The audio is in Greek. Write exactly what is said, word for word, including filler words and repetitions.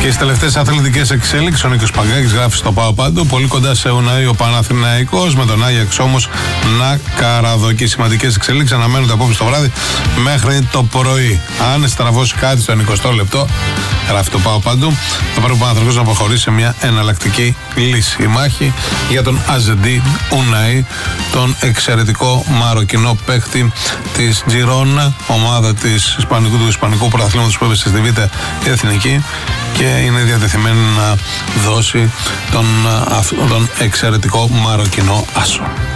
Και στις τελευταίες αθλητικές εξέλιξεις, ο Νίκος Παγκάκης γράφει στο Πάω Πάντου. Πολύ κοντά σε Ουναή ο Παναθηναϊκός, με τον Άγιαξ όμως να καραδοκεί. Σημαντικές εξέλιξεις αναμένονται απόψε το βράδυ μέχρι το πρωί. Αν στραβώσει κάτι στο εικοστό λεπτό, γράφει το Πάω Πάντου, θα πρέπει ο Παναθηναϊκός να προχωρήσει σε μια εναλλακτική λύση. Η μάχη για τον Αζεντί Ουναή, τον εξαιρετικό μαροκινό παίχτη της Τζιρόνα, ομάδα της Ισπανικού, του Ισπανικού πρωταθλήματος που έπεσε στη Β' Εθνική, και είναι διατεθειμένη να δώσει τον, τον εξαιρετικό μαροκινό άσο.